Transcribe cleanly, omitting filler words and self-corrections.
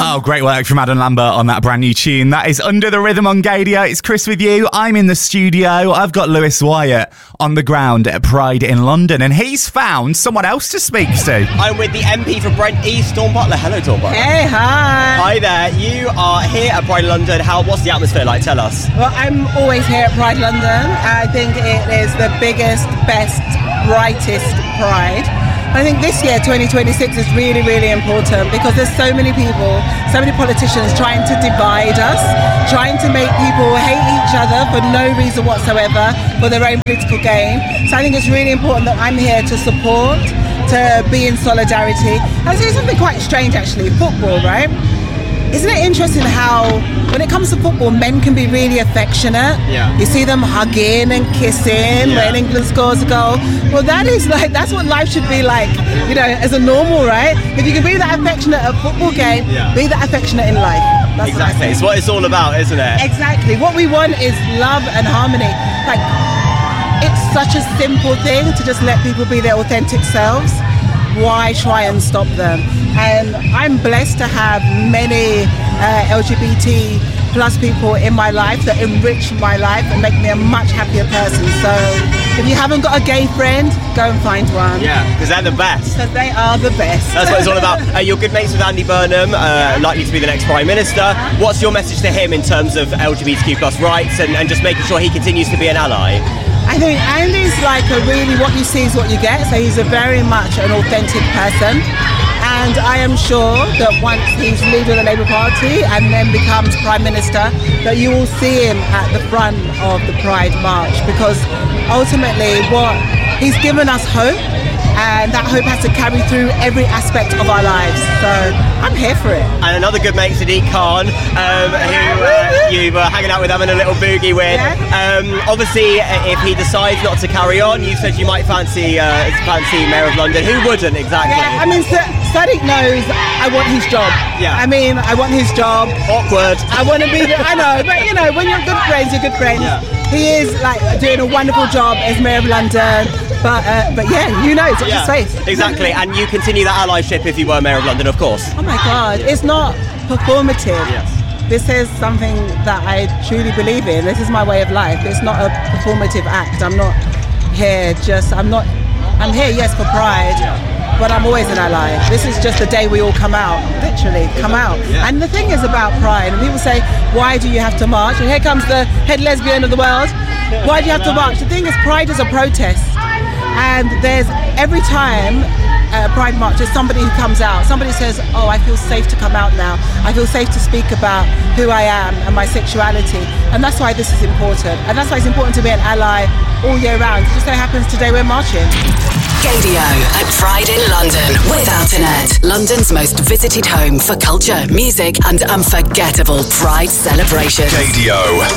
Oh, great work from Adam Lambert on that brand new tune. That is Under the Rhythm on Gadio. It's Chris with you. I'm in the studio. I've got Lewis Wyatt on the ground at Pride in London, and he's found someone else to speak to. I'm with the MP for Brent East, Dawn Butler. Hello, Dawn Butler. Hey, hi. Hi there. You are here at Pride in London. What's the atmosphere like? Tell us. Well, I'm always here at Pride London. I think it is the biggest, best, brightest Pride. I think this year, 2026, is really, really important because there's so many people, so many politicians trying to divide us, trying to make people hate each other for no reason whatsoever for their own political gain. So I think it's really important that I'm here to support, to be in solidarity. I'll tell you something quite strange, actually. Football, right? Isn't it interesting how, when it comes to football, men can be really affectionate? Yeah. You see them hugging and kissing when England scores a goal. Well, that's what life should be like, as a normal, right? If you can be that affectionate at a football game, be that affectionate in life. That's exactly. It's what it's all about, isn't it? Exactly. What we want is love and harmony. Like, it's such a simple thing to just let people be their authentic selves. Why try and stop them? And I'm blessed to have many LGBT plus people in my life that enrich my life and make me a much happier person. So if you haven't got a gay friend, go and find one. Yeah, because they're the best. Because they are the best. That's what it's all about. You're good mates with Andy Burnham, likely to be the next Prime Minister. What's your message to him in terms of LGBTQ plus rights and just making sure he continues to be an ally? I think Andy's like what you see is what you get. So he's a very much an authentic person. And I am sure that once he's leader of the Labour Party and then becomes Prime Minister, that you will see him at the front of the Pride March, because ultimately he's given us hope, and that hope has to carry through every aspect of our lives. So I'm here for it. And another good mate, Sadiq Khan, who you were hanging out with, having a little boogie with. Yeah. Obviously, if he decides not to carry on, you said you might fancy Mayor of London. Who wouldn't, exactly? Yeah, I mean, Sadiq knows I want his job. Yeah. I mean, I want his job. Awkward. I want to be I know, but when you're good friends, you're good friends. Yeah. He is doing a wonderful job as Mayor of London. But yeah, you know, it's his face. Exactly, and you continue that allyship if you were Mayor of London, of course. Oh my God, it's not performative. Yes. This is something that I truly believe in. This is my way of life. It's not a performative act. I'm not here I'm here, yes, for Pride, but I'm always an ally. This is just the day we all come out, literally, come out. Yeah. And the thing is about Pride, and people say, why do you have to march? And here comes the head lesbian of the world. Why do you have to march? The thing is, Pride is a protest. And there's every time at a Pride March, there's somebody who comes out. Somebody says, oh, I feel safe to come out now. I feel safe to speak about who I am and my sexuality. And that's why this is important. And that's why it's important to be an ally all year round. It just so happens today we're marching. Gadio at Pride in London with Alternet, London's most visited home for culture, music and unforgettable Pride celebrations. Gadio.